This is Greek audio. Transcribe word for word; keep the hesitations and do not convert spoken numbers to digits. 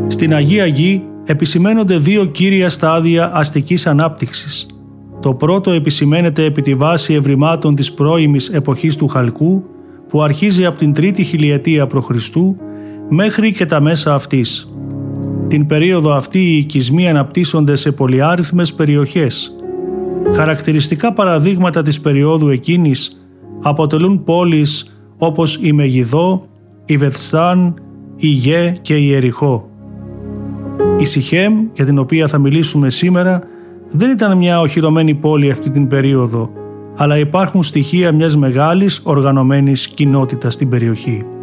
Στην Αγία Γη επισημαίνονται δύο κύρια στάδια αστικής ανάπτυξης. Το πρώτο επισημαίνεται επί τη βάση ευρημάτων της πρώιμης εποχής του Χαλκού, που αρχίζει από την τρίτη χιλιετία π.Χ. μέχρι και τα μέσα αυτής. Την περίοδο αυτή οι οικισμοί αναπτύσσονται σε πολυάριθμες περιοχές. Χαρακτηριστικά παραδείγματα της περίοδου εκείνης αποτελούν πόλεις όπως η Μεγιδό, η Βεθσάν, η Γε και η Εριχώ. Η Σιχέμ, για την οποία θα μιλήσουμε σήμερα, δεν ήταν μια οχυρωμένη πόλη αυτή την περίοδο, αλλά υπάρχουν στοιχεία μιας μεγάλης οργανωμένης κοινότητας στην περιοχή.